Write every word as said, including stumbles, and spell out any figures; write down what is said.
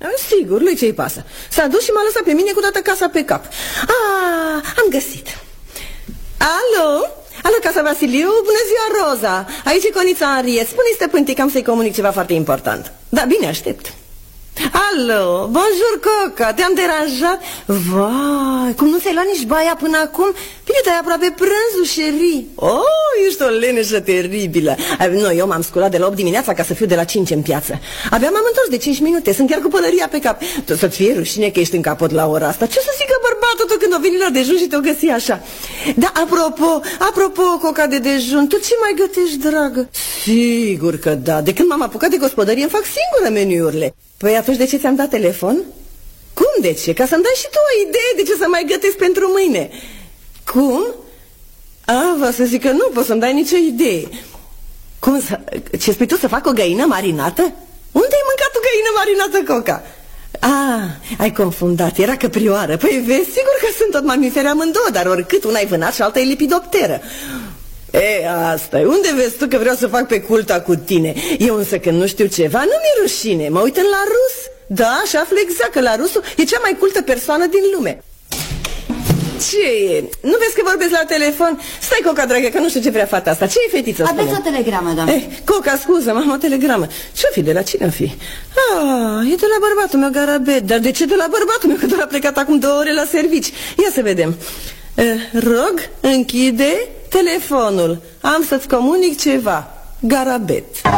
sigur, lui ce-i pasă. S-a dus și m-a lăsat pe mine cu toată casa pe cap. Ah, am găsit. Alo? Alo, Casa Vasiliu, bună ziua, Roza. Aici e Conița Henriet. Spune-i stăpântii că am să-i comunic ceva foarte important. Da, bine, aștept. Alo, bonjour, Coca, te-am deranjat? Vai, cum nu ți-ai luat nici baia până acum? Bine, te-ai aproape prânzul, șerii. Oh, ești o leneșă teribilă. Nu, eu m-am sculat de la opt dimineața ca să fiu de la cinci în piață. Abia m-am întors de cinci minute, sunt chiar cu pălăria pe cap. Să-ți fie rușine că ești în capăt la ora asta. Ce o să zică bărbatul tău când o veni la dejun și te-o găsi așa? Da, apropo, apropo, Coca, de dejun, tu ce mai gătești, dragă? Sigur că da, de când m-am apucat de gospodărie îmi fac singură meniurile. Păi atunci de ce ți-am dat telefon? Cum de ce? Ca să-mi dai și tu o idee de ce să mai gătesc pentru mâine. Cum? A, vă să zic că nu poți să-mi dai nicio idee. Cum să... Ce spui tu, să fac o găină marinată? Unde ai mâncat o găină marinată, Coca? A, ai confundat, era căprioară. Păi vezi, sigur că sunt tot mamifere amândouă, dar oricât, una e vânat și alta e lepidopteră. E, asta-i. Unde vezi tu că vreau să fac pe culta cu tine? Eu însă când nu știu ceva, nu mi-e rușine. Mă uit în la rus. Da, și aflu exact că la rusul e cea mai cultă persoană din lume. Ce e? Nu vezi că vorbesc la telefon? Stai, Coca, dragă, că nu știu ce vrea fata asta. Ce e, fetiță? Aveți o telegramă, doamne. Eh, Coca, scuză, m-am o telegramă. Ce-o fi? De la cine-o fi? Ah, e de la bărbatul meu, Garabet. Dar de ce de la bărbatul meu? Că doar a plecat acum două ore la servici. Ia să vedem. eh, Rog, închide telefonul. Am să-ți comunic ceva. Garabet.